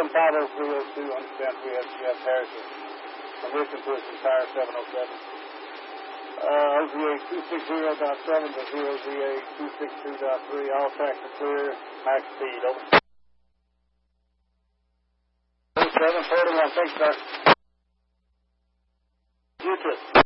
750-302, understand we have Harrison. Permission to us entire 707. OVA 260.7 to 0VA 262.3. All tracks are clear. Max speed. Over. 741. Thanks, sir. You too.